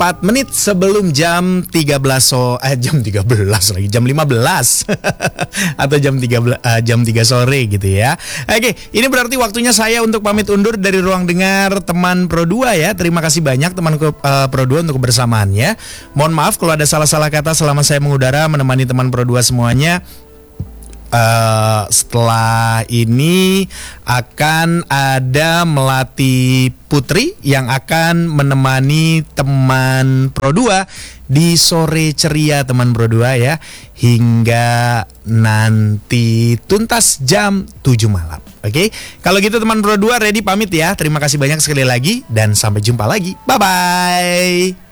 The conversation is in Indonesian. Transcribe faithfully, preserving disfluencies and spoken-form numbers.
empat menit sebelum jam tiga belas so eh jam tiga belas lagi jam lima belas atau jam tiga belas uh, jam tiga sore gitu ya. Oke, ini berarti waktunya saya untuk pamit undur dari ruang dengar teman Pro dua ya. Terima kasih banyak teman uh, Pro dua untuk kebersamaannya. Mohon maaf kalau ada salah-salah kata selama saya mengudara menemani teman Pro dua semuanya. Uh, setelah ini akan ada Melati Putri yang akan menemani teman Pro dua di sore ceria teman Pro dua ya, hingga nanti tuntas jam tujuh malam. Oke, okay? Kalau gitu teman Pro dua ready pamit ya. Terima kasih banyak sekali lagi dan sampai jumpa lagi. Bye bye.